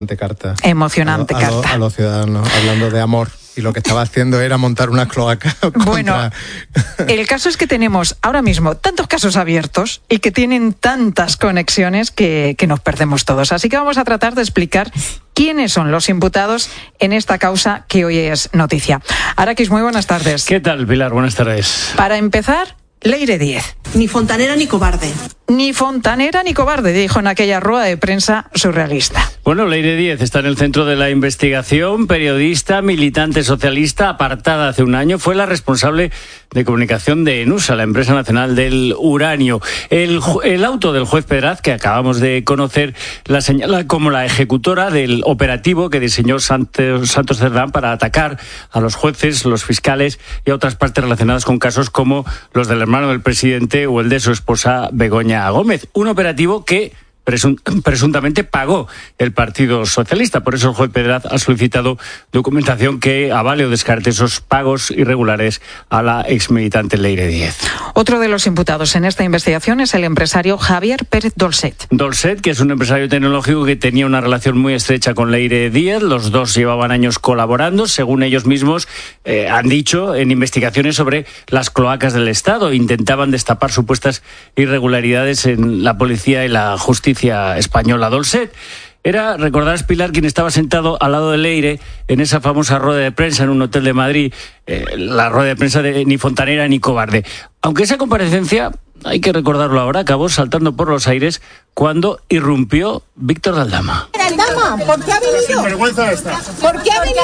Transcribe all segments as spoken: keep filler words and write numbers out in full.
carta. Emocionante a, a, carta. A, lo, a los ciudadanos, hablando de amor. Y lo que estaba haciendo era montar unas cloacas contra... Bueno, el caso es que tenemos ahora mismo tantos casos abiertos y que tienen tantas conexiones que, que nos perdemos todos. Así que vamos a tratar de explicar quiénes son los imputados en esta causa que hoy es noticia. Araquis, muy buenas tardes. ¿Qué tal, Pilar? Buenas tardes. Para empezar, Leire Díez. Ni fontanera ni cobarde. Ni fontanera ni cobarde, dijo en aquella rueda de prensa surrealista. Bueno, Leire Díez está en el centro de la investigación, periodista, militante socialista, apartada hace un año. Fue la responsable de comunicación de ENUSA, la empresa nacional del uranio. El, el auto del juez Pedraz, que acabamos de conocer, la señala como la ejecutora del operativo que diseñó Santos, Santos Cerdán para atacar a los jueces, los fiscales y a otras partes relacionadas con casos como los del hermano del presidente o el de su esposa Begoña Gómez. Un operativo que presuntamente pagó el Partido Socialista. Por eso el juez Pedraz ha solicitado documentación que avale o descarte esos pagos irregulares a la exmilitante Leire Díez. Otro de los imputados en esta investigación es el empresario Javier Pérez Dolcet. Dolcet, que es un empresario tecnológico que tenía una relación muy estrecha con Leire Díez. Los dos llevaban años colaborando, según ellos mismos eh, han dicho, en investigaciones sobre las cloacas del Estado. Intentaban destapar supuestas irregularidades en la policía y la justicia española. Dolcet era, recordarás, Pilar, quien estaba sentado al lado de Leire en esa famosa rueda de prensa en un hotel de Madrid, eh, la rueda de prensa de ni fontanera ni cobarde. Aunque esa comparecencia, hay que recordarlo ahora, acabó saltando por los aires cuando irrumpió Víctor de Aldama. Aldama, ¿por qué ha venido? Vergüenza esta. ¿Por qué ha venido?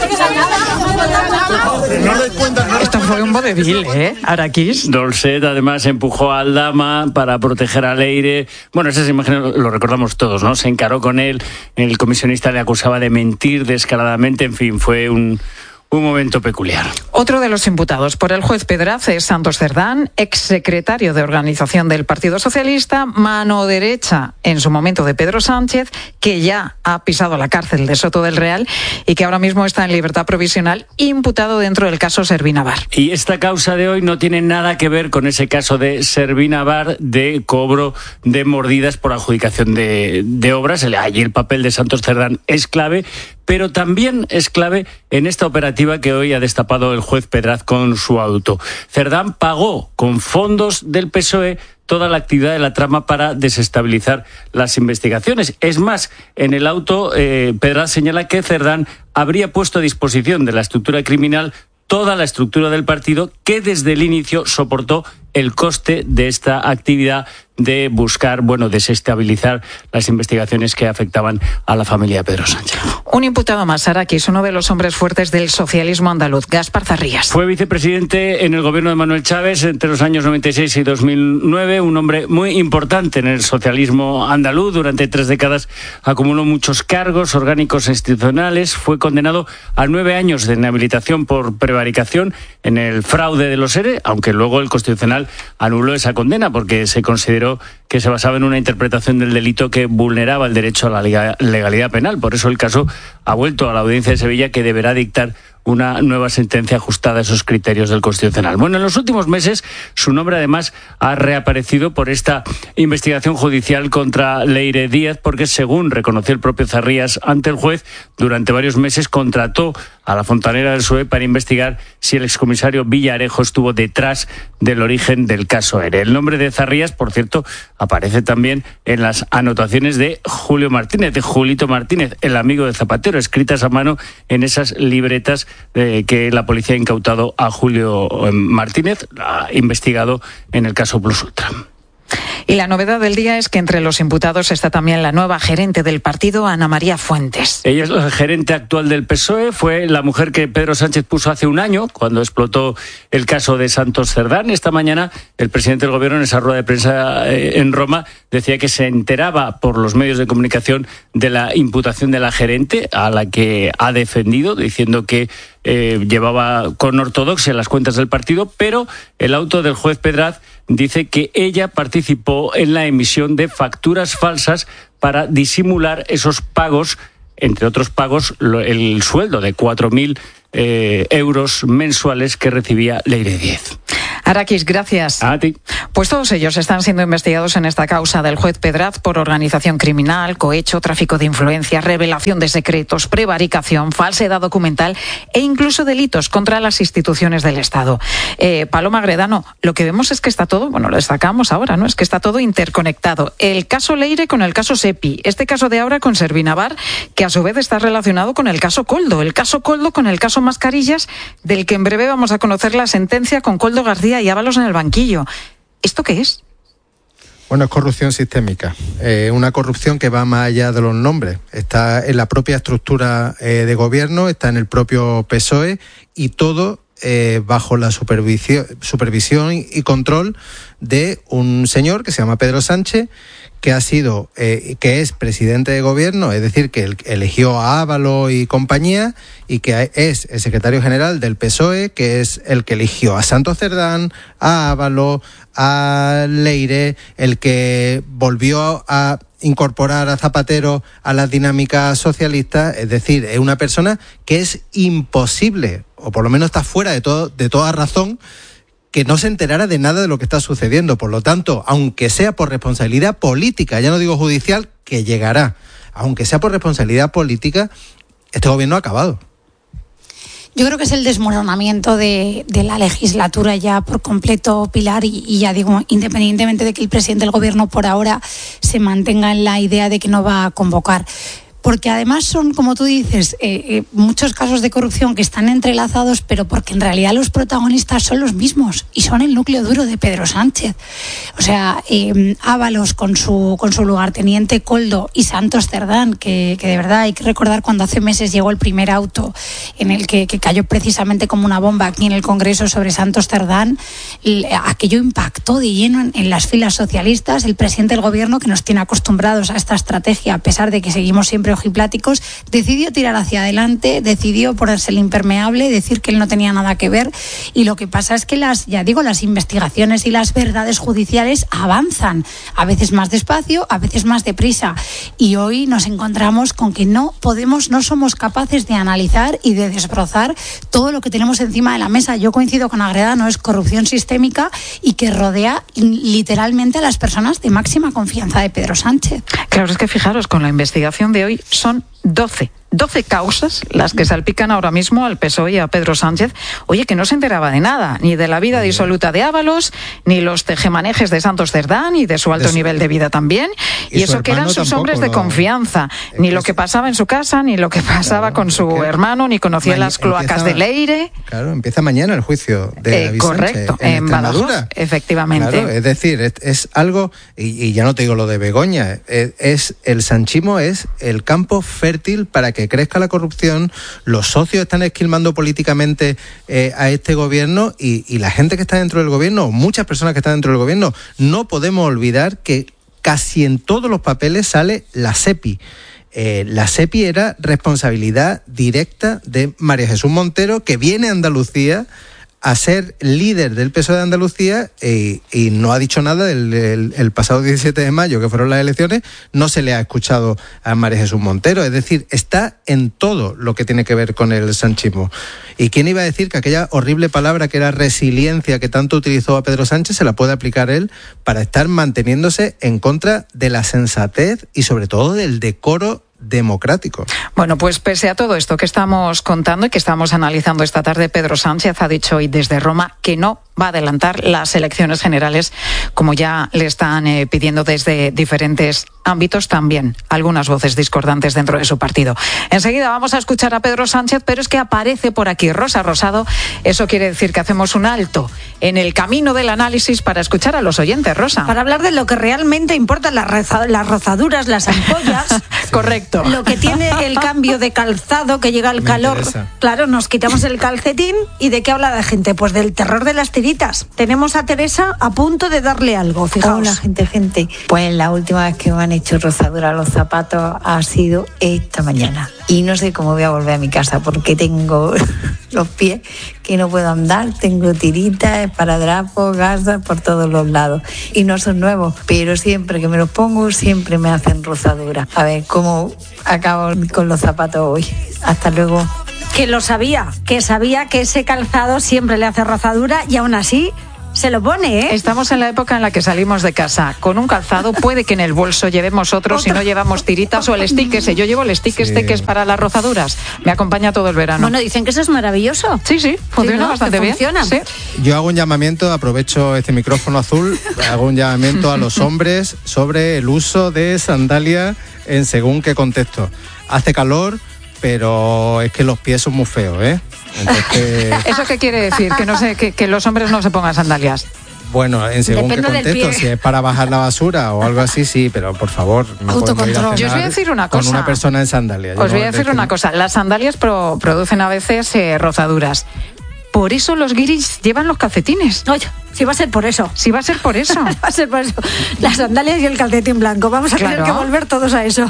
No le cuentan, no. Esto fue un vodevil, ¿eh, Araquis? Dolcet además empujó a Aldama para proteger a Leire. Bueno, esas imágenes lo recordamos todos, ¿no? Se encaró con él, el comisionista le acusaba de mentir descaradamente, en fin, fue un... Un momento peculiar. Otro de los imputados por el juez Pedraz es Santos Cerdán, exsecretario de organización del Partido Socialista, mano derecha en su momento de Pedro Sánchez, que ya ha pisado la cárcel de Soto del Real y que ahora mismo está en libertad provisional, imputado dentro del caso Servinavar. Y esta causa de hoy no tiene nada que ver con ese caso de Servinavar de cobro de mordidas por adjudicación de, de obras. Allí el papel de Santos Cerdán es clave, pero también es clave en esta operativa que hoy ha destapado el juez Pedraz con su auto. Cerdán pagó con fondos del P S O E toda la actividad de la trama para desestabilizar las investigaciones. Es más, en el auto eh, Pedraz señala que Cerdán habría puesto a disposición de la estructura criminal toda la estructura del partido que desde el inicio soportó el coste de esta actividad de buscar, bueno, desestabilizar las investigaciones que afectaban a la familia Pedro Sánchez. Un imputado más, Araquis, uno de los hombres fuertes del socialismo andaluz, Gaspar Zarrías. Fue vicepresidente en el gobierno de Manuel Chávez entre los años noventa y seis y dos mil nueve, un hombre muy importante en el socialismo andaluz. Durante tres décadas acumuló muchos cargos orgánicos e institucionales. Fue condenado a nueve años de inhabilitación por prevaricación en el fraude de los E R E, aunque luego el Constitucional anuló esa condena porque se consideró que se basaba en una interpretación del delito que vulneraba el derecho a la legalidad penal. Por eso el caso ha vuelto a la Audiencia de Sevilla, que deberá dictar una nueva sentencia ajustada a esos criterios del Constitucional. Bueno, en los últimos meses su nombre además ha reaparecido por esta investigación judicial contra Leire Díez, porque según reconoció el propio Zarrías ante el juez, durante varios meses contrató a la fontanera del P S O E para investigar si el excomisario Villarejo estuvo detrás del origen del caso E R E. El nombre de Zarrías, por cierto, aparece también en las anotaciones de Julio Martínez, de Julito Martínez, el amigo de Zapatero, escritas a mano en esas libretas eh, que la policía ha incautado a Julio Martínez, ha investigado en el caso Plus Ultra. Y la novedad del día es que entre los imputados está también la nueva gerente del partido, Ana María Fuentes. Ella es la gerente actual del P S O E, fue la mujer que Pedro Sánchez puso hace un año, cuando explotó el caso de Santos Cerdán. Esta mañana el presidente del gobierno, en esa rueda de prensa eh, en Roma, decía que se enteraba por los medios de comunicación de la imputación de la gerente, a la que ha defendido, diciendo que eh, llevaba con ortodoxia las cuentas del partido, pero el auto del juez Pedraz dice que ella participó en la emisión de facturas falsas para disimular esos pagos, entre otros pagos, el sueldo de cuatro mil eh, euros mensuales que recibía Leire Díez. Araquis, gracias. A ti. Pues todos ellos están siendo investigados en esta causa del juez Pedraz por organización criminal, cohecho, tráfico de influencias, revelación de secretos, prevaricación, falsedad documental e incluso delitos contra las instituciones del Estado. Eh, Paloma Gredano, lo que vemos es que está todo, bueno, lo destacamos ahora, ¿no? Es que está todo interconectado. El caso Leire con el caso Sepi, este caso de ahora con Servinavar, que a su vez está relacionado con el caso Koldo, el caso Koldo con el caso Mascarillas, del que en breve vamos a conocer la sentencia con Koldo García y Ábalos en el banquillo. ¿Esto qué es? Bueno, es corrupción sistémica, eh, una corrupción que va más allá de los nombres. Está en la propia estructura eh, de gobierno, está en el propio P S O E y todo eh, bajo la supervisión, supervisión y control de un señor que se llama Pedro Sánchez, que ha sido, eh, que es presidente de gobierno, es decir, que eligió a Ábalos y compañía, y que es el secretario general del P S O E, que es el que eligió a Santos Cerdán, a Ábalos, a Leire, el que volvió a incorporar a Zapatero a las dinámicas socialistas. Es decir, es una persona que es imposible, o por lo menos está fuera de todo, de toda razón, que no se enterara de nada de lo que está sucediendo. Por lo tanto, aunque sea por responsabilidad política, ya no digo judicial, que llegará, aunque sea por responsabilidad política, este gobierno ha acabado. Yo creo que es el desmoronamiento de, de la legislatura ya por completo, Pilar, y, y ya digo, independientemente de que el presidente del gobierno por ahora se mantenga en la idea de que no va a convocar. Porque además son, como tú dices, eh, eh, muchos casos de corrupción que están entrelazados, pero porque en realidad los protagonistas son los mismos y son el núcleo duro de Pedro Sánchez. O sea, eh, Ábalos con su, con su lugarteniente Koldo y Santos Cerdán, que, que de verdad hay que recordar cuando hace meses llegó el primer auto en el que, que cayó precisamente como una bomba aquí en el Congreso sobre Santos Cerdán, aquello impactó de lleno en, en las filas socialistas. El presidente del gobierno, que nos tiene acostumbrados a esta estrategia, a pesar de que seguimos siempre ojipláticos, decidió tirar hacia adelante, decidió ponerse el impermeable, decir que él no tenía nada que ver, y lo que pasa es que las, ya digo, las investigaciones y las verdades judiciales avanzan, a veces más despacio, a veces más deprisa, y hoy nos encontramos con que no podemos, no somos capaces de analizar y de desbrozar todo lo que tenemos encima de la mesa. Yo coincido con Agredano, es corrupción sistémica y que rodea literalmente a las personas de máxima confianza de Pedro Sánchez. Claro, es que fijaros, con la investigación de hoy son doce. doce causas las que salpican ahora mismo al P S O E y a Pedro Sánchez. Oye, que no se enteraba de nada, ni de la vida disoluta de Ábalos, ni los tejemanejes de Santos Cerdán, y de su alto de su, nivel de vida también. Y, y eso que eran sus hombres de lo, confianza. Ni lo que pasaba en su casa, ni lo que pasaba claro, con su que, hermano, ni conocía ma- las cloacas empieza, de Leire. Claro, empieza mañana el juicio de eh, David Correcto, Sánchez, en, en Badajoz, efectivamente. Claro, es decir, es, es algo, y, y ya no te digo lo de Begoña, es, es el sanchismo es el campo fértil para que crezca la corrupción. Los socios están esquilmando políticamente eh, a este gobierno, y, y la gente que está dentro del gobierno, muchas personas que están dentro del gobierno, no podemos olvidar que casi en todos los papeles sale la SEPI. Eh, la SEPI era responsabilidad directa de María Jesús Montero, que viene a Andalucía a ser líder del P S O E de Andalucía, eh, y no ha dicho nada del, del el pasado diecisiete de mayo, que fueron las elecciones. No se le ha escuchado a María Jesús Montero. Es decir, está en todo lo que tiene que ver con el sanchismo. ¿Y quién iba a decir que aquella horrible palabra que era resiliencia, que tanto utilizó a Pedro Sánchez, se la puede aplicar él para estar manteniéndose en contra de la sensatez y sobre todo del decoro democrático? Bueno, pues pese a todo esto que estamos contando y que estamos analizando esta tarde, Pedro Sánchez ha dicho hoy desde Roma que no va a adelantar las elecciones generales, como ya le están eh, pidiendo desde diferentes ámbitos, también algunas voces discordantes dentro de su partido. Enseguida vamos a escuchar a Pedro Sánchez, pero es que aparece por aquí Rosa Rosado. Eso quiere decir que hacemos un alto en el camino del análisis para escuchar a los oyentes, Rosa. Para hablar de lo que realmente importa, las, reza, las rozaduras, las ampollas. Correcto. Lo que tiene el cambio de calzado, que llega el Me calor. interesa. Claro, nos quitamos el calcetín. ¿Y de qué habla la gente? Pues del terror de las tiritas. Tenemos a Teresa a punto de darle algo, fijaos. Hola, gente, gente. Pues la última vez que me han hecho rozadura los zapatos ha sido esta mañana. Y no sé cómo voy a volver a mi casa porque tengo los pies que no puedo andar, tengo tiritas, esparadrapos, gasas por todos los lados. Y no son nuevos, pero siempre que me los pongo siempre me hacen rozadura. A ver cómo acabo con los zapatos hoy. Hasta luego. Que lo sabía, que sabía que ese calzado siempre le hace rozadura y aún así se lo pone, ¿eh? Estamos en la época en la que salimos de casa con un calzado, puede que en el bolso llevemos otro si no llevamos tiritas o el stick ese. Yo llevo el stick sí. este que es para las rozaduras. Me acompaña todo el verano. Bueno, dicen que eso es maravilloso. Sí, sí, funciona sí, ¿no? bastante bien. Funciona. Sí. Yo hago un llamamiento, aprovecho este micrófono azul, hago un llamamiento a los hombres sobre el uso de sandalias en según qué contexto. Hace calor, pero es que los pies son muy feos, ¿eh? Entonces... ¿Eso qué quiere decir? Que, no sé, que, que los hombres no se pongan sandalias. Bueno, en según Depende qué contexto, si es para bajar la basura o algo así, sí, pero por favor, no podemos ir a cenar Yo os voy a decir una cosa. Con una persona en sandalias. Os voy a decir una cosa. Las sandalias pro, producen a veces eh, rozaduras. Por eso los guiris llevan los calcetines. Oye, si va a ser por eso. Si va a ser por eso. Va a ser por eso. Las sandalias y el calcetín blanco. Vamos a claro. tener que volver todos a eso.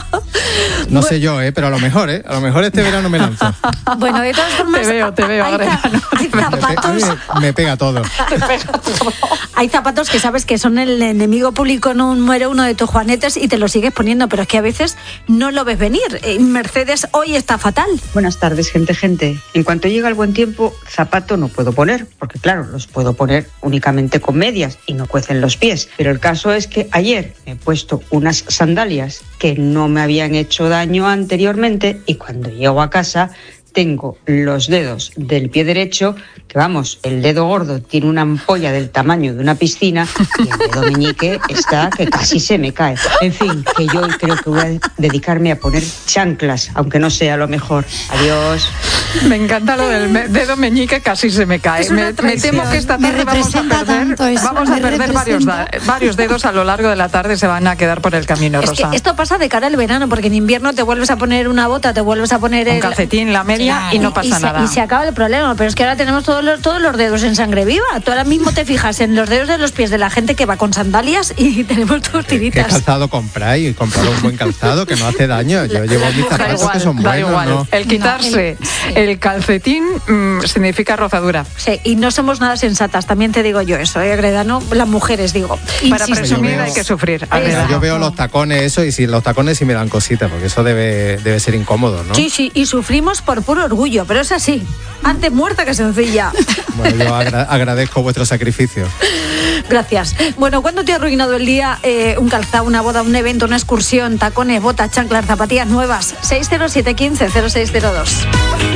No sé yo, ¿eh? Pero a lo mejor, ¿eh? A lo mejor este verano me lanzo. Bueno, de todas formas... Te veo, te veo. Hay, hay zapatos... Me, me pega todo. Te pega todo. Hay zapatos que sabes que son el enemigo público número uno de tus juanetes y te los sigues poniendo, pero es que a veces no lo ves venir. Mercedes hoy está fatal. Buenas tardes, gente, gente. En cuanto llega el buen tiempo, zapato no puedo poner, porque claro, los puedo poner únicamente con medias y no cuecen los pies. Pero el caso es que ayer me he puesto unas sandalias que no me habían hecho daño anteriormente y cuando llego a casa tengo los dedos del pie derecho, que vamos, el dedo gordo tiene una ampolla del tamaño de una piscina y el dedo meñique está que casi se me cae. En fin, que yo creo que voy a dedicarme a poner chanclas, aunque no sea lo mejor. Adiós. Me encanta lo del me- dedo meñique, casi se me cae. Me, me temo que esta tarde vamos a perder, vamos a perder varios, da- varios dedos a lo largo de la tarde, se van a quedar por el camino, es Rosa. Que esto pasa de cara al verano, porque en invierno te vuelves a poner una bota, te vuelves a poner un el calcetín, la media y no pasa y se, nada. Y se acaba el problema, pero es que ahora tenemos todos los, todos los dedos en sangre viva. Tú ahora mismo te fijas en los dedos de los pies de la gente que va con sandalias y tenemos todos tiritas. ¿Qué calzado compráis? Comprar un buen calzado que no hace daño. Yo llevo mis zapatos igual, que son buenos, igual. ¿no? El quitarse no, el, el calcetín mmm, significa rozadura. Sí, y no somos nada sensatas, también te digo yo eso, ¿eh, Agredano? Las mujeres, digo. Para presumir veo, hay que sufrir. Yo, yo veo los tacones, eso, y si los tacones sí me dan cositas, porque eso debe, debe ser incómodo, ¿no? Sí, sí, y sufrimos por puro orgullo, pero es así. Antes muerta que sencilla. Bueno, yo agra- agradezco vuestro sacrificio. Gracias. Bueno, ¿cuándo te ha arruinado el día eh, un calzado, una boda, un evento, una excursión, tacones, botas, chanclas, zapatillas nuevas? seis cero siete uno cinco cero seis cero dos.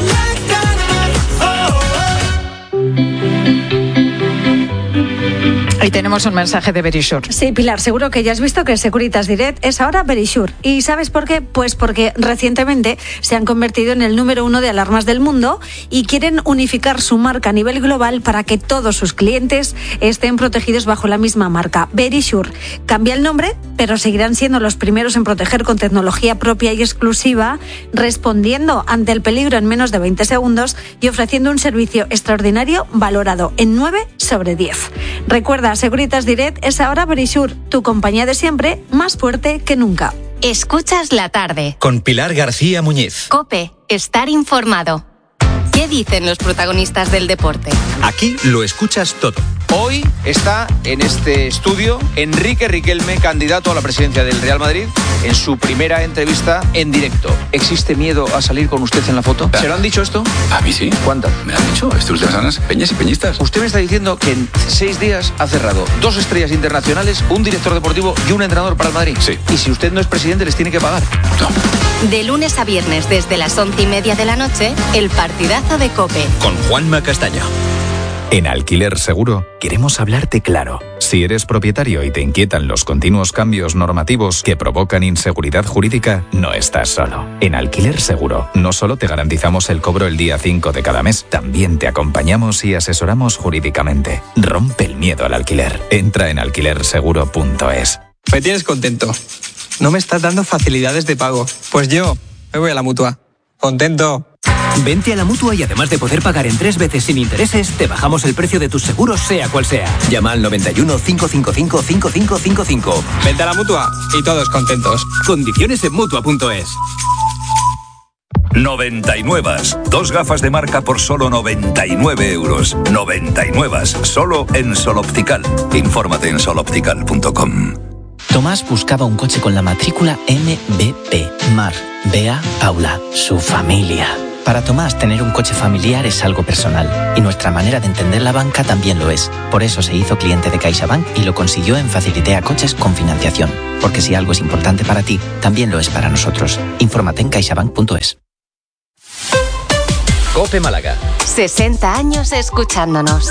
Ahí tenemos un mensaje de Verisure. Sí, Pilar, seguro que ya has visto que Securitas Direct es ahora Verisure. ¿Y sabes por qué? Pues porque recientemente se han convertido en el número uno de alarmas del mundo y quieren unificar su marca a nivel global para que todos sus clientes estén protegidos bajo la misma marca, Verisure. Cambia el nombre, pero seguirán siendo los primeros en proteger con tecnología propia y exclusiva, respondiendo ante el peligro en menos de veinte segundos y ofreciendo un servicio extraordinario valorado en nueve sobre diez. Recuerda, Securitas Direct es ahora Verisure, tu compañía de siempre, más fuerte que nunca. Escuchas la tarde. Con Pilar García Muñiz. COPE, estar informado. ¿Qué dicen los protagonistas del deporte? Aquí lo escuchas todo. Hoy está en este estudio Enrique Riquelme, candidato a la presidencia del Real Madrid, en su primera entrevista en directo. ¿Existe miedo a salir con usted en la foto? ¿Se lo han dicho esto? A mí sí. ¿Cuántas? Me lo han dicho. Estas últimas semanas, peñas y peñistas. Usted me está diciendo que en seis días ha cerrado dos estrellas internacionales, un director deportivo y un entrenador para el Madrid. Sí. Y si usted no es presidente, les tiene que pagar. No. De lunes a viernes desde las once y media de la noche, el partidazo de COPE. Con Juanma Castaño. En Alquiler Seguro queremos hablarte claro. Si eres propietario y te inquietan los continuos cambios normativos que provocan inseguridad jurídica, no estás solo. En Alquiler Seguro no solo te garantizamos el cobro el día cinco de cada mes, también te acompañamos y asesoramos jurídicamente. Rompe el miedo al alquiler. Entra en alquiler seguro punto es. Me tienes contento. No me estás dando facilidades de pago. Pues yo me voy a la Mutua. Contento. Vente a la Mutua y además de poder pagar en tres veces sin intereses, te bajamos el precio de tus seguros sea cual sea. Llama al noventa y uno, cinco cinco cinco, cinco cinco cinco cinco. Vente a la Mutua y todos contentos. Condiciones en Mutua punto es. noventa y nueve. Dos gafas de marca por solo noventa y nueve euros. noventa y nueve. Solo en Sol Optical. Infórmate en sol optical punto com. Tomás buscaba un coche con la matrícula M B P. Mar, Bea, Paula, su familia. Para Tomás, tener un coche familiar es algo personal y nuestra manera de entender la banca también lo es. Por eso se hizo cliente de CaixaBank y lo consiguió en Facilitea Coches con financiación. Porque si algo es importante para ti, también lo es para nosotros. Infórmate en caixabank punto es. COPE Málaga. sesenta años escuchándonos.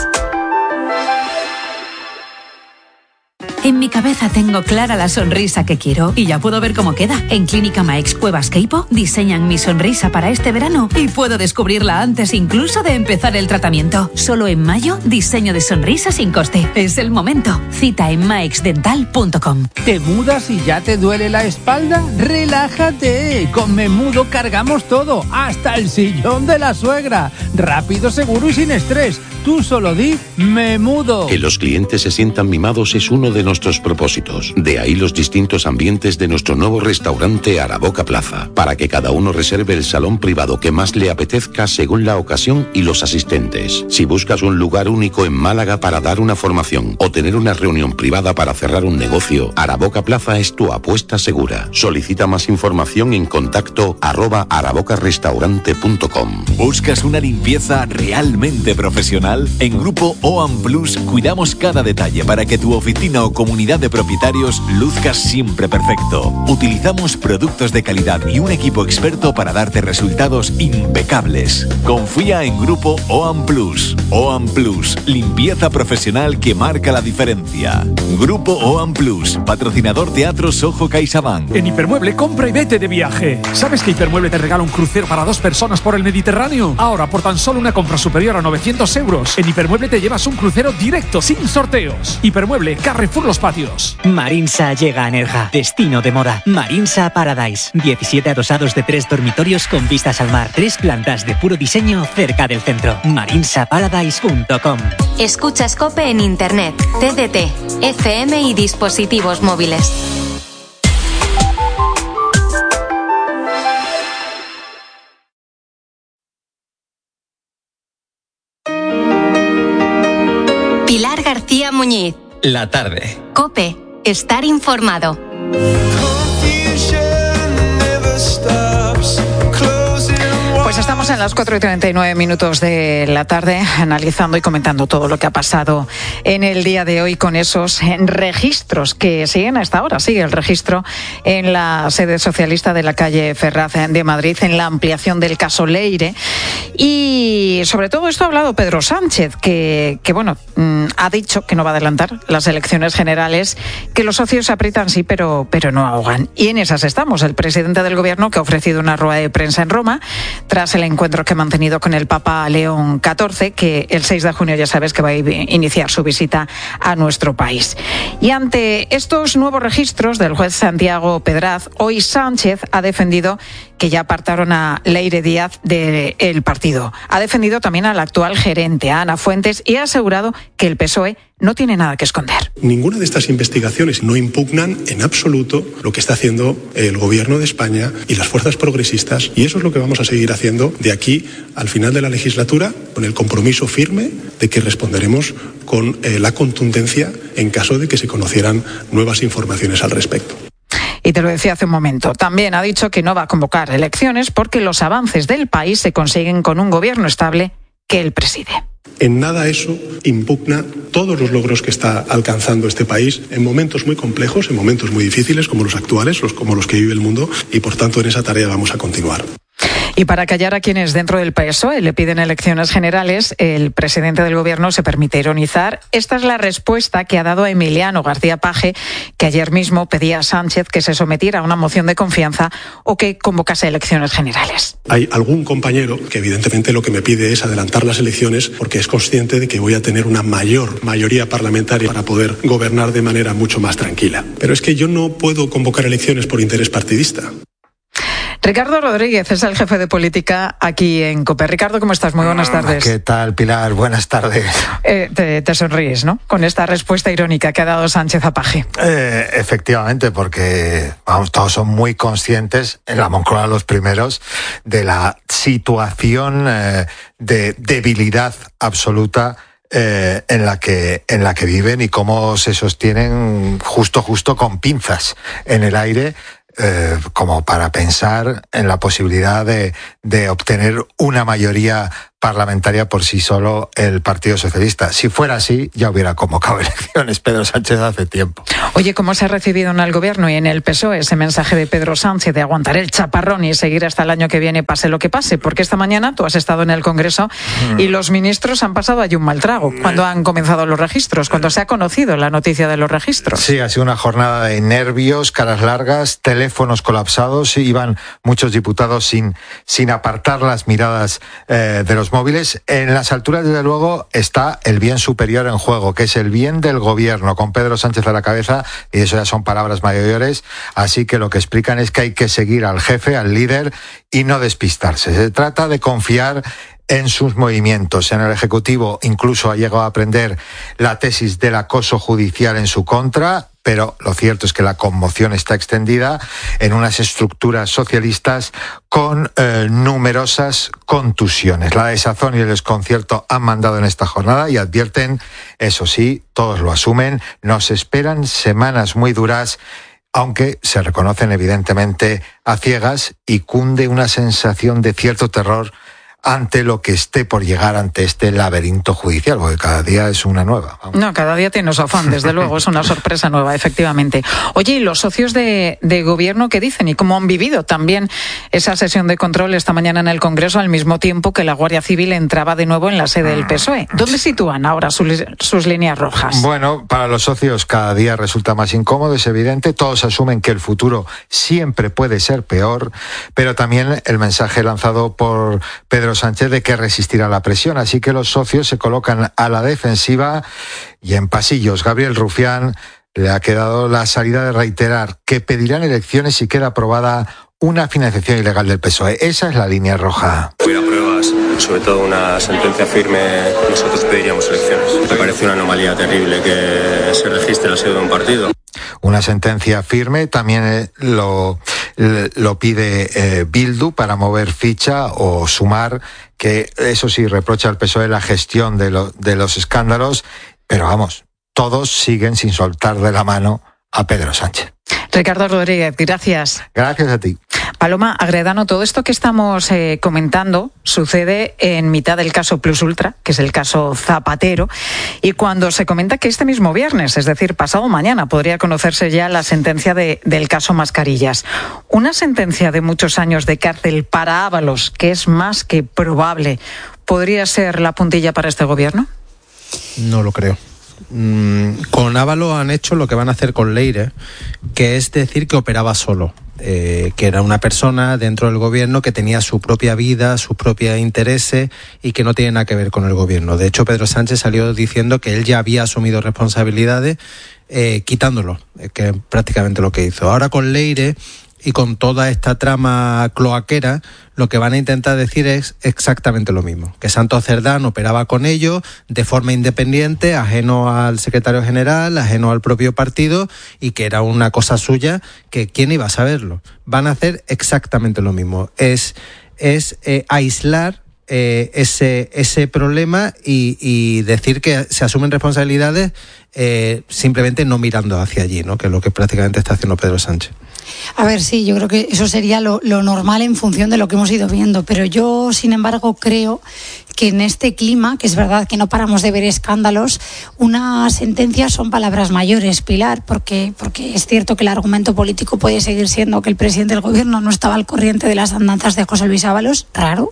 En mi cabeza tengo clara la sonrisa que quiero y ya puedo ver cómo queda. En Clínica Maex Cuevas Queipo diseñan mi sonrisa para este verano y puedo descubrirla antes incluso de empezar el tratamiento. Solo en mayo, diseño de sonrisa sin coste. Es el momento. Cita en maeix dental punto com. ¿Te mudas y ya te duele la espalda? ¡Relájate! Con Memudo cargamos todo, hasta el sillón de la suegra. Rápido, seguro y sin estrés. Tú solo di Memudo. Que los clientes se sientan mimados es uno de nuestros propósitos. De ahí los distintos ambientes de nuestro nuevo restaurante Araboca Plaza, para que cada uno reserve el salón privado que más le apetezca según la ocasión y los asistentes. Si buscas un lugar único en Málaga para dar una formación o tener una reunión privada para cerrar un negocio, Araboca Plaza es tu apuesta segura. Solicita más información en contacto arroba arabocarestaurante punto com. ¿Buscas una limpieza realmente profesional? En Grupo O A M Plus cuidamos cada detalle para que tu oficina o comunidad de propietarios luzca siempre perfecto. Utilizamos productos de calidad y un equipo experto para darte resultados impecables. Confía en Grupo O A M Plus. O A M Plus, limpieza profesional que marca la diferencia. Grupo O A M Plus, patrocinador Teatro Soho CaixaBank. En Hipermueble compra y vete de viaje. ¿Sabes que Hipermueble te regala un crucero para dos personas por el Mediterráneo? Ahora, por tan solo una compra superior a novecientos euros, en Hipermueble te llevas un crucero directo, sin sorteos. Hipermueble, Carrefour Los Patios. Marinsa llega a Nerja, destino de moda. Marinsa Paradise, diecisiete adosados de tres dormitorios con vistas al mar, tres plantas de puro diseño cerca del centro. marinsa paradise punto com. Escuchas COPE en Internet, T D T, F M y dispositivos móviles. Pilar García Muñiz. La tarde. COPE. Estar informado. Pues estamos en las cuatro y treinta y nueve minutos de la tarde analizando y comentando todo lo que ha pasado en el día de hoy con esos registros que siguen a esta hora. Sigue el registro en la sede socialista de la calle Ferraz de Madrid en la ampliación del caso Leire. Y sobre todo esto ha hablado Pedro Sánchez, que, que bueno, ha dicho que no va a adelantar las elecciones generales, que los socios se aprietan sí, pero, pero no ahogan. Y en esas estamos. El presidente del gobierno, que ha ofrecido una rueda de prensa en Roma, tras el encuentro que ha mantenido con el Papa León catorce, que el seis de junio ya sabes que va a iniciar su visita a nuestro país. Y ante estos nuevos registros del juez Santiago Pedraz, hoy Sánchez ha defendido que ya apartaron a Leire Díaz del partido. Ha defendido también al actual gerente, a Ana Fuentes, y ha asegurado que el P S O E no tiene nada que esconder. Ninguna de estas investigaciones no impugnan en absoluto lo que está haciendo el Gobierno de España y las fuerzas progresistas, y eso es lo que vamos a seguir haciendo de aquí al final de la legislatura, con el compromiso firme de que responderemos con eh, la contundencia en caso de que se conocieran nuevas informaciones al respecto. Y te lo decía hace un momento, también ha dicho que no va a convocar elecciones porque los avances del país se consiguen con un gobierno estable que él preside. En nada eso impugna todos los logros que está alcanzando este país en momentos muy complejos, en momentos muy difíciles como los actuales, los, como los que vive el mundo, y por tanto en esa tarea vamos a continuar. Y para callar a quienes dentro del P S O E le piden elecciones generales, el presidente del gobierno se permite ironizar. Esta es la respuesta que ha dado a Emiliano García Paje, que ayer mismo pedía a Sánchez que se sometiera a una moción de confianza o que convocase elecciones generales. Hay algún compañero que evidentemente lo que me pide es adelantar las elecciones porque es consciente de que voy a tener una mayor mayoría parlamentaria para poder gobernar de manera mucho más tranquila. Pero es que yo no puedo convocar elecciones por interés partidista. Ricardo Rodríguez es el jefe de política aquí en COPE. Ricardo, ¿cómo estás? Muy buenas tardes. ¿Qué tal, Pilar? Buenas tardes. Eh, te, te sonríes, ¿no? Con esta respuesta irónica que ha dado Sánchez a Paje. Eh, efectivamente, porque vamos, todos son muy conscientes, en la Moncloa los primeros, de la situación eh, de debilidad absoluta Eh, en la que en la que viven y cómo se sostienen justo justo con pinzas en el aire eh, como para pensar en la posibilidad de, de obtener una mayoría parlamentaria por sí solo el Partido Socialista. Si fuera así, ya hubiera convocado elecciones Pedro Sánchez hace tiempo. Oye, ¿cómo se ha recibido en el Gobierno y en el P S O E ese mensaje de Pedro Sánchez de aguantar el chaparrón y seguir hasta el año que viene, pase lo que pase? Porque esta mañana tú has estado en el Congreso y los ministros han pasado allí un mal trago cuando han comenzado los registros, cuando se ha conocido la noticia de los registros. Sí, ha sido una jornada de nervios, caras largas, teléfonos colapsados, y iban muchos diputados sin, sin apartar las miradas eh, de los móviles. En las alturas, desde luego, está el bien superior en juego, que es el bien del Gobierno, con Pedro Sánchez a la cabeza, y eso ya son palabras mayores, así que lo que explican es que hay que seguir al jefe, al líder, y no despistarse. Se trata de confiar en sus movimientos. En el Ejecutivo incluso ha llegado a aprender la tesis del acoso judicial en su contra, pero lo cierto es que la conmoción está extendida en unas estructuras socialistas con eh, numerosas contusiones. La desazón y el desconcierto han mandado en esta jornada y advierten, eso sí, todos lo asumen, nos esperan semanas muy duras, aunque se reconocen evidentemente a ciegas, y cunde una sensación de cierto terror ante lo que esté por llegar ante este laberinto judicial, porque cada día es una nueva. Vamos. No, cada día tiene su afán, desde luego, es una sorpresa nueva, efectivamente. Oye, ¿y los socios de, de gobierno qué dicen y cómo han vivido también esa sesión de control esta mañana en el Congreso, al mismo tiempo que la Guardia Civil entraba de nuevo en la sede del P S O E? ¿Dónde sitúan ahora sus, sus líneas rojas? Bueno, para los socios cada día resulta más incómodo, es evidente. Todos asumen que el futuro siempre puede ser peor, pero también el mensaje lanzado por Pedro Sánchez de que resistirá la presión, así que los socios se colocan a la defensiva y en pasillos. Gabriel Rufián le ha quedado la salida de reiterar que pedirán elecciones si queda aprobada una financiación ilegal del P S O E. Esa es la línea roja. Hubiera pruebas, sobre todo una sentencia firme, nosotros pediríamos elecciones. Me parece una anomalía terrible que se registre la sede de un partido. Una sentencia firme también lo, lo pide eh, Bildu para mover ficha o Sumar, que eso sí reprocha al P S O E la gestión de, lo, de los escándalos, pero vamos, todos siguen sin soltar de la mano a Pedro Sánchez. Ricardo Rodríguez, gracias. Gracias a ti. Paloma Agredano, todo esto que estamos eh, comentando sucede en mitad del caso Plus Ultra, que es el caso Zapatero, y cuando se comenta que este mismo viernes, es decir, pasado mañana, podría conocerse ya la sentencia de, del caso Mascarillas. Una sentencia de muchos años de cárcel para Ábalos, que es más que probable, ¿podría ser la puntilla para este gobierno? No lo creo. Con Ábalos han hecho lo que van a hacer con Leire, que es decir que operaba solo, eh, que era una persona dentro del gobierno que tenía su propia vida, sus propios intereses y que no tiene nada que ver con el gobierno. De hecho, Pedro Sánchez salió diciendo que él ya había asumido responsabilidades eh, quitándolo, que es prácticamente lo que hizo. Ahora con Leire y con toda esta trama cloaquera, lo que van a intentar decir es exactamente lo mismo, que Santos Cerdán operaba con ellos de forma independiente, ajeno al secretario general, ajeno al propio partido, y que era una cosa suya, que quién iba a saberlo. Van a hacer exactamente lo mismo, es, es eh, aislar eh, ese, ese problema y, y decir que se asumen responsabilidades eh, simplemente no mirando hacia allí, ¿no? Que es lo que prácticamente está haciendo Pedro Sánchez. A ver, sí, yo creo que eso sería lo, lo normal en función de lo que hemos ido viendo, pero yo, sin embargo, creo que en este clima, que es verdad que no paramos de ver escándalos, una sentencia son palabras mayores, Pilar, porque, porque es cierto que el argumento político puede seguir siendo que el presidente del gobierno no estaba al corriente de las andanzas de José Luis Ábalos, raro.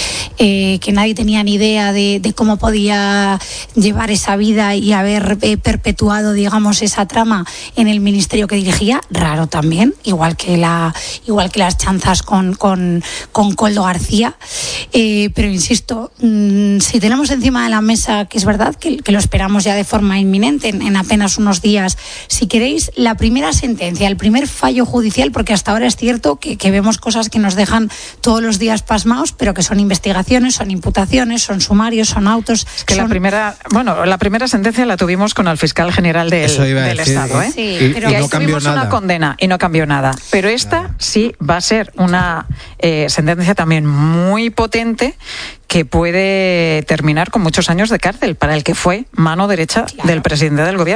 Eh, que nadie tenía ni idea de, de cómo podía llevar esa vida y haber eh, perpetuado, digamos, esa trama en el ministerio que dirigía, raro también, igual que la igual que las chanzas con, con, con Koldo García. Eh, pero insisto, mmm, si tenemos encima de la mesa, que es verdad que, que lo esperamos ya de forma inminente, en, en apenas unos días, si queréis, la primera sentencia, el primer fallo judicial, porque hasta ahora es cierto que, que vemos cosas que nos dejan todos los días pasmados, pero que son investigaciones, son imputaciones, son sumarios, son autos. Es que son... la primera, bueno, la primera sentencia la tuvimos con el fiscal general del, del Estado, ¿eh? Sí, y, pero y ahí no tuvimos cambió una nada. condena y no cambió nada. Pero esta claro. sí va a ser una eh, sentencia también muy potente que puede terminar con muchos años de cárcel para el que fue mano derecha claro. del presidente del gobierno.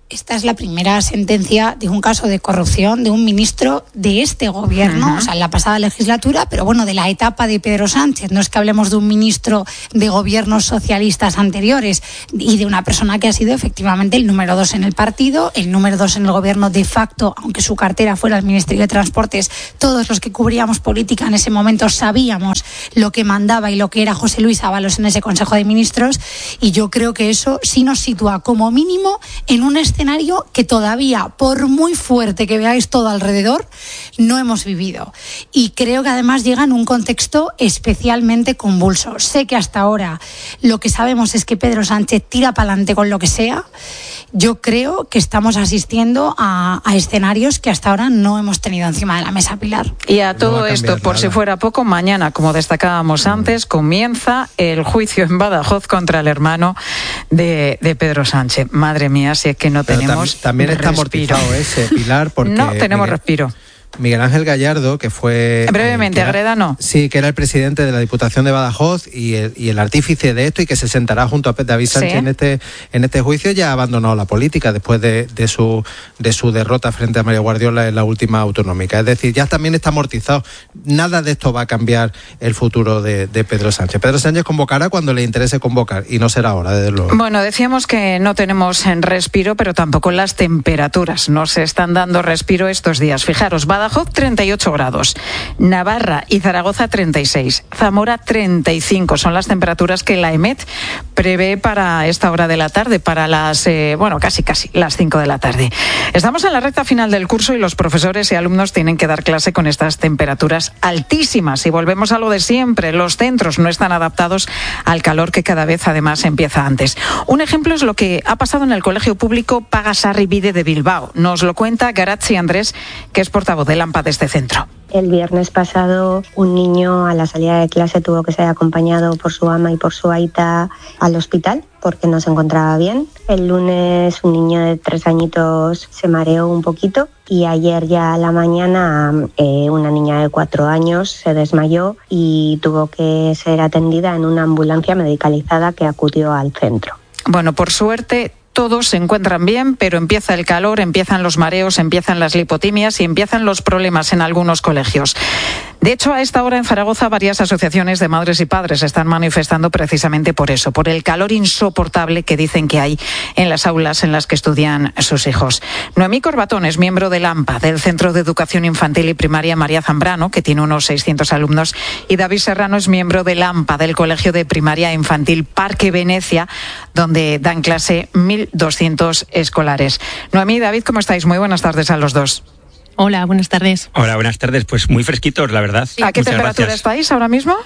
esta es la primera sentencia de un caso de corrupción de un ministro de este gobierno, uh-huh. o sea, en la pasada legislatura, pero bueno, de la etapa de Pedro Sánchez. No es que hablemos de un ministro de gobiernos socialistas anteriores y de una persona que ha sido efectivamente el número dos en el partido, el número dos en el gobierno de facto, aunque su cartera fuera el Ministerio de Transportes. Todos los que cubríamos política en ese momento sabíamos lo que mandaba y lo que era José Luis Ábalos en ese Consejo de Ministros, y yo creo que eso sí nos sitúa como mínimo en un escenario que todavía, por muy fuerte que veáis todo alrededor, no hemos vivido. Y creo que además llega en un contexto especialmente convulso. Sé que hasta ahora lo que sabemos es que Pedro Sánchez tira para adelante con lo que sea. Yo creo que estamos asistiendo a, a escenarios que hasta ahora no hemos tenido encima de la mesa, Pilar. Y a todo no esto, por nada. Si fuera poco, mañana, como destacábamos antes, comienza el juicio en Badajoz contra el hermano de, de Pedro Sánchez. Madre mía, si es que no tenemos También, también está respiro. amortizado ese, Pilar, porque... No tenemos Miguel, respiro. Miguel Ángel Gallardo, que fue... Brevemente, eh, Agredano. Sí, que era el presidente de la Diputación de Badajoz y el, y el artífice de esto, y que se sentará junto a David Sánchez sí. en este en este juicio, ya ha abandonado la política después de, de su de su derrota frente a María Guardiola en la última autonómica. Es decir, ya también está amortizado. Nada de esto va a cambiar el futuro de, de Pedro Sánchez. Pedro Sánchez convocará cuando le interese convocar, y no será ahora, desde luego. Bueno, decíamos que no tenemos en respiro, pero tampoco las temperaturas. No se están dando respiro estos días. Fijaros, Badajoz treinta y ocho grados, Navarra y Zaragoza treinta y seis, Zamora treinta y cinco. Son las temperaturas que la EMET prevé para esta hora de la tarde, para las, eh, bueno, casi casi las cinco de la tarde. Estamos en la recta final del curso y los profesores y alumnos tienen que dar clase con estas temperaturas altísimas. Y volvemos a lo de siempre, los centros no están adaptados al calor que cada vez además empieza antes. Un ejemplo es lo que ha pasado en el Colegio Público Pagasarri Bide de Bilbao. Nos lo cuenta Garatzi Andrés, que es portavoz del AMPA de este centro. El viernes pasado un niño a la salida de clase tuvo que ser acompañado por su ama y por su aita al hospital porque no se encontraba bien. El lunes un niño de tres añitos se mareó un poquito y ayer ya a la mañana eh, una niña de cuatro años se desmayó y tuvo que ser atendida en una ambulancia medicalizada que acudió al centro. Bueno, por suerte todos se encuentran bien, pero empieza el calor, empiezan los mareos, empiezan las lipotimias y empiezan los problemas en algunos colegios. De hecho, a esta hora en Zaragoza varias asociaciones de madres y padres están manifestando precisamente por eso, por el calor insoportable que dicen que hay en las aulas en las que estudian sus hijos. Noemí Corbatón es miembro del AMPA, del Centro de Educación Infantil y Primaria María Zambrano, que tiene unos seiscientos alumnos, y David Serrano es miembro del AMPA, del Colegio de Primaria Infantil Parque Venecia, donde dan clase mil doscientos escolares. Noemí y David, ¿cómo estáis? Muy buenas tardes a los dos. Hola, buenas tardes. Hola, buenas tardes. Pues muy fresquitos, la verdad. ¿A qué Muchas temperatura gracias. estáis ahora mismo?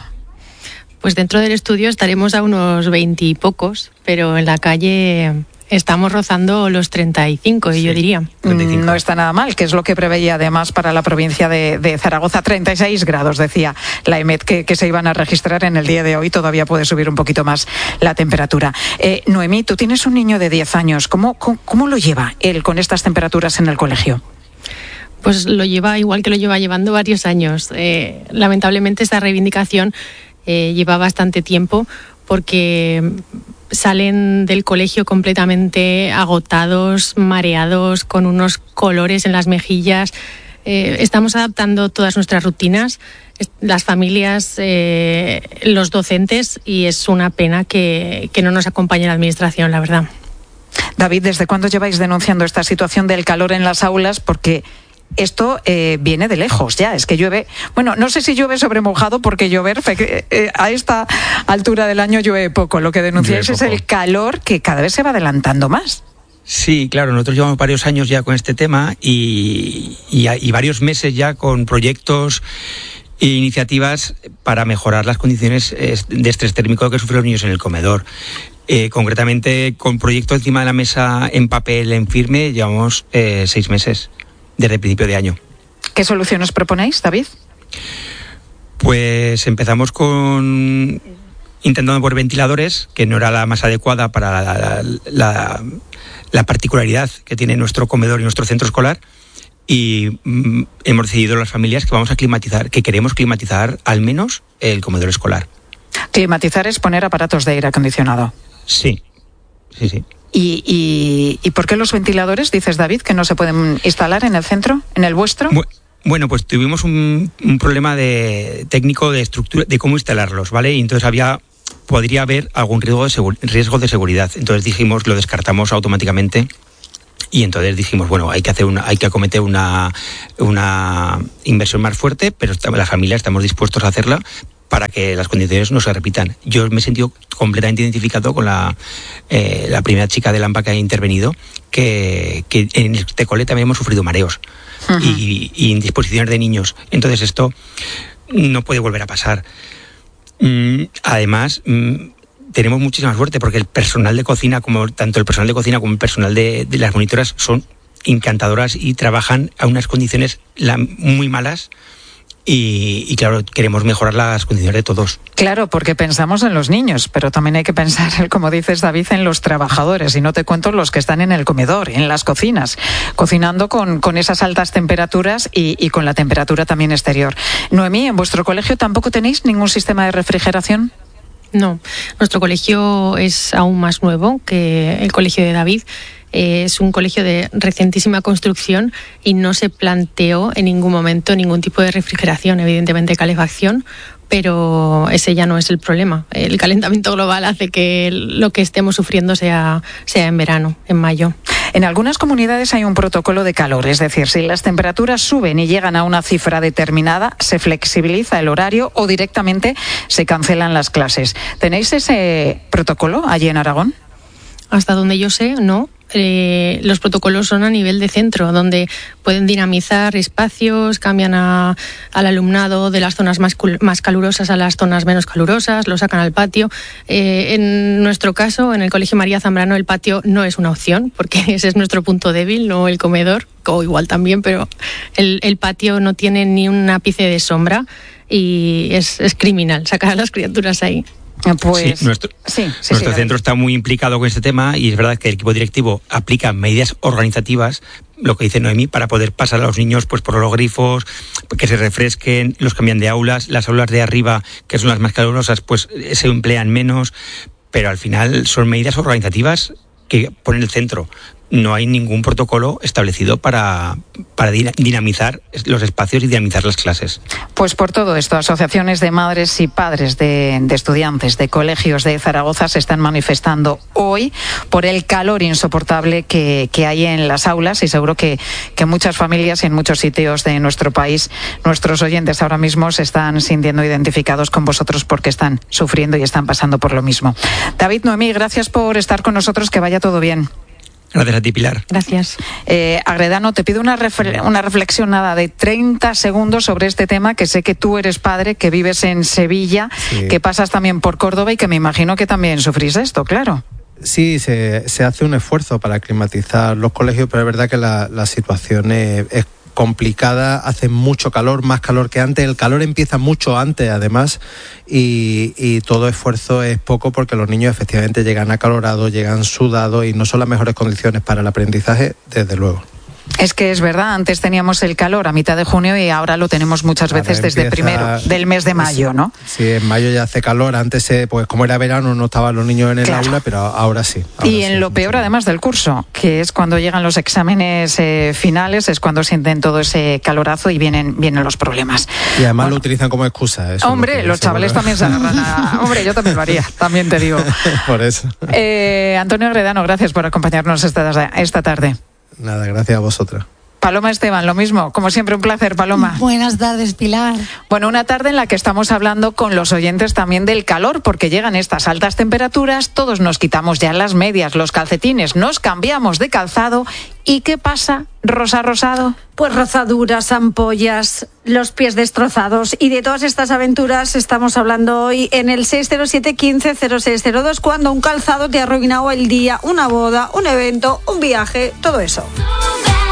Pues dentro del estudio estaremos a unos veinte y pocos, pero en la calle estamos rozando los treinta y cinco, sí, yo diría. treinta y cinco. No está nada mal, que es lo que preveía además para la provincia de, de Zaragoza. treinta y seis grados, decía la EMET, que, que se iban a registrar en el día de hoy. Todavía puede subir un poquito más la temperatura. Eh, Noemí, tú tienes un niño de diez años. ¿Cómo, cómo, cómo lo lleva él con estas temperaturas en el colegio? Pues lo lleva igual que lo lleva llevando varios años. Eh, lamentablemente esta reivindicación eh, lleva bastante tiempo porque salen del colegio completamente agotados, mareados, con unos colores en las mejillas. Eh, estamos adaptando todas nuestras rutinas, las familias, eh, los docentes, y es una pena que, que no nos acompañe la administración, la verdad. David, ¿desde cuándo lleváis denunciando esta situación del calor en las aulas? Porque esto eh, viene de lejos ya, es que llueve, bueno, no sé si llueve sobre mojado, porque llover eh, a esta altura del año llueve poco. Lo que denunciáis es el calor que cada vez se va adelantando más. Sí, claro, nosotros llevamos varios años ya con este tema y, y, y varios meses ya con proyectos e iniciativas para mejorar las condiciones de estrés térmico que sufren los niños en el comedor. Eh, concretamente, con proyectos encima de la mesa en papel, en firme, llevamos eh, seis meses. Desde el principio de año. ¿Qué soluciones proponéis, David? Pues empezamos con intentando poner ventiladores, que no era la más adecuada para la, la, la particularidad que tiene nuestro comedor y nuestro centro escolar, y mm, hemos decidido las familias que vamos a climatizar, que queremos climatizar al menos el comedor escolar. Climatizar es poner aparatos de aire acondicionado. Sí, sí, sí. ¿Y, y, ¿Y por qué los ventiladores, dices, David, que no se pueden instalar en el centro, en el vuestro? Bueno, pues tuvimos un, un problema de técnico de estructura, de cómo instalarlos, ¿vale? Y entonces había, podría haber algún riesgo de, segur, riesgo de seguridad. Entonces dijimos, lo descartamos automáticamente. Y entonces dijimos, bueno, hay que hacer una, hay que acometer una, una inversión más fuerte, pero la familia estamos dispuestos a hacerla para que las condiciones no se repitan. Yo me he sentido completamente identificado con la, eh, la primera chica del AMPA que ha intervenido, que, que en este cole también hemos sufrido mareos uh-huh. y, y indisposiciones de niños. Entonces esto no puede volver a pasar. Mm, además... Mm, tenemos muchísima suerte porque el personal de cocina, como tanto el personal de cocina como el personal de, de las monitoras, son encantadoras y trabajan a unas condiciones la, muy malas. Y, y claro, queremos mejorar las condiciones de todos. Claro, porque pensamos en los niños, pero también hay que pensar, como dices, David, en los trabajadores. Y no te cuento los que están en el comedor, en las cocinas, cocinando con, con esas altas temperaturas y, y con la temperatura también exterior. Noemí, ¿en vuestro colegio tampoco tenéis ningún sistema de refrigeración? No, nuestro colegio es aún más nuevo que el colegio de David. Eh, es un colegio de recientísima construcción y no se planteó en ningún momento ningún tipo de refrigeración, evidentemente calefacción, pero ese ya no es el problema. El calentamiento global hace que lo que estemos sufriendo sea, sea en verano, en mayo. En algunas comunidades hay un protocolo de calor, es decir, si las temperaturas suben y llegan a una cifra determinada, se flexibiliza el horario o directamente se cancelan las clases. ¿Tenéis ese protocolo allí en Aragón? Hasta donde yo sé, no. Eh, los protocolos son a nivel de centro, donde pueden dinamizar espacios, cambian a, al alumnado de las zonas más, más calurosas a las zonas menos calurosas, lo sacan al patio. Eh, en nuestro caso, en el Colegio María Zambrano, el patio no es una opción, porque ese es nuestro punto débil, no el comedor, o igual también, pero el, el patio no tiene ni un ápice de sombra y es, es criminal sacar a las criaturas ahí. Pues, sí, nuestro, sí, sí, nuestro sí, centro está muy implicado con este tema y es verdad que el equipo directivo aplica medidas organizativas, lo que dice Noemí, para poder pasar a los niños pues por los grifos, que se refresquen, los cambian de aulas, las aulas de arriba, que son las más calurosas, pues se emplean menos, pero al final son medidas organizativas que ponen el centro. No hay ningún protocolo establecido para, para dinamizar los espacios y dinamizar las clases. Pues por todo esto, asociaciones de madres y padres de, de estudiantes de colegios de Zaragoza se están manifestando hoy por el calor insoportable que, que hay en las aulas y seguro que, que muchas familias y en muchos sitios de nuestro país, nuestros oyentes ahora mismo se están sintiendo identificados con vosotros porque están sufriendo y están pasando por lo mismo. David, Noemí, gracias por estar con nosotros, que vaya todo bien. Gracias a ti, Pilar. Gracias. Eh, Agredano, te pido una, refle- una reflexión nada de treinta segundos sobre este tema, que sé que tú eres padre, que vives en Sevilla, sí. que pasas también por Córdoba y que me imagino que también sufrís esto, claro. Sí, se, se hace un esfuerzo para climatizar los colegios, pero es verdad que la, la situación es, es complicada, hace mucho calor, más calor que antes, el calor empieza mucho antes además y, y todo esfuerzo es poco porque los niños efectivamente llegan acalorados, llegan sudados y no son las mejores condiciones para el aprendizaje, desde luego. Es que es verdad, antes teníamos el calor a mitad de junio y ahora lo tenemos muchas ahora veces desde empieza, primero del mes de mayo, ¿no? Sí, en mayo ya hace calor, antes pues como era verano no estaban los niños en el claro. aula, pero ahora sí. Ahora y en sí, lo peor además del curso, que es cuando llegan los exámenes eh, finales, es cuando sienten todo ese calorazo y vienen, vienen los problemas. Y además bueno, lo utilizan como excusa. Eso hombre, los chavales también se agarran a... Hombre, yo también lo haría, también te digo. Por eso. Eh, Antonio Agredano, gracias por acompañarnos esta, esta tarde. Nada, gracias a vosotras. Paloma Esteban, lo mismo, como siempre un placer, Paloma. Buenas tardes, Pilar. Bueno, una tarde en la que estamos hablando con los oyentes también del calor, porque llegan estas altas temperaturas, todos nos quitamos ya las medias, los calcetines, nos cambiamos de calzado. ¿Y qué pasa, Rosa Rosado? Pues rozaduras, ampollas, los pies destrozados. Y de todas estas aventuras estamos hablando hoy en el seis cero siete, quince, cero seis cero dos, cuando un calzado te ha arruinado el día, una boda, un evento, un viaje, todo eso.